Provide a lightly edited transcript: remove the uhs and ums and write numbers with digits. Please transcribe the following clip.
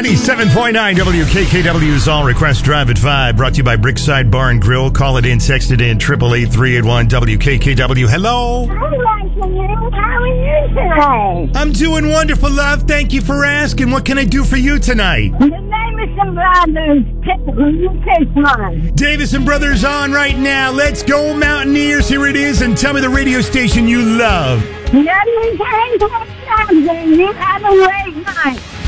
97.9 WKKW's All Request Drive at 5. Brought to you by Brickside Bar and Grill. Call it in, text it in, 888-381 WKKW. Hello. Hi, how are you today? I'm doing wonderful, love. Thank you for asking. What can I do for you tonight? The Davison Brothers, you take one. Davison Brothers on right now. Let's go, Mountaineers. Here it is, and tell me the radio station you love. WKKW, you have a great night.